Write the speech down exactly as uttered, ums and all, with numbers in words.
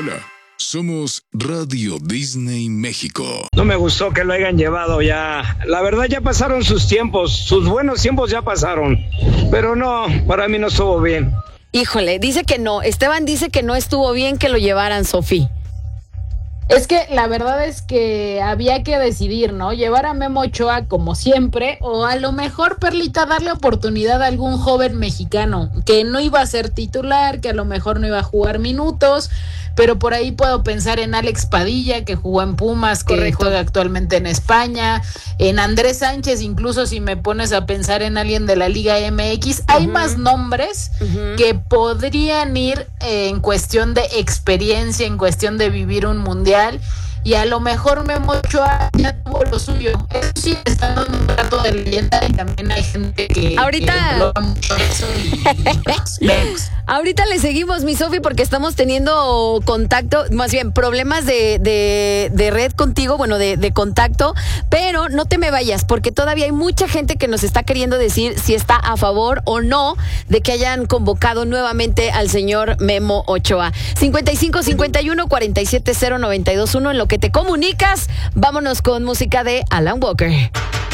Hola, somos Radio Disney México. No me gustó que lo hayan llevado ya. La verdad ya pasaron sus tiempos, sus buenos tiempos ya pasaron. Pero no, para mí no estuvo bien. Híjole, dice que no. Esteban dice que no estuvo bien que lo llevaran, Sofía. Es que la verdad es que había que decidir, ¿no? Llevar a Memo Ochoa como siempre, o a lo mejor, Perlita, darle oportunidad a algún joven mexicano que no iba a ser titular, que a lo mejor no iba a jugar minutos, pero por ahí puedo pensar en Alex Padilla, que jugó en Pumas, que Correcto. juega actualmente en España, en Andrés Sánchez, incluso si me pones a pensar en alguien de la Liga M X, hay Uh-huh. más nombres Uh-huh. que podrían ir eh, en cuestión de experiencia, en cuestión de vivir un mundial, y a lo mejor Memo Ochoa ya tuvo lo suyo. Eso sí, está dando un trato de leyenda y también hay gente que Ahorita- que valora mucho eso y, Mex. Ahorita le seguimos, mi Sofi, porque estamos teniendo contacto, más bien problemas de, de, de red contigo, bueno, de, de contacto, pero no te me vayas, porque todavía hay mucha gente que nos está queriendo decir si está a favor o no de que hayan convocado nuevamente al señor Memo Ochoa. cincuenta y cinco cincuenta y uno cuarenta y siete cero noventa y dos uno, en lo que te comunicas, vámonos con música de Alan Walker.